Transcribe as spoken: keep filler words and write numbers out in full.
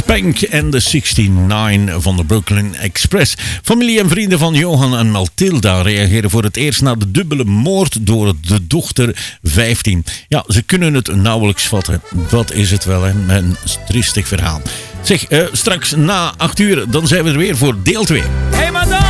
Spank en de negenenzestig van de Brooklyn Express. Familie en vrienden van Johan en Mathilda reageren voor het eerst na de dubbele moord door de dochter vijftien. Ja, ze kunnen het nauwelijks vatten. Dat is het wel, hè? Een triestig verhaal. Zeg, uh, straks na acht uur, dan zijn we er weer voor deel twee. Hey, madame!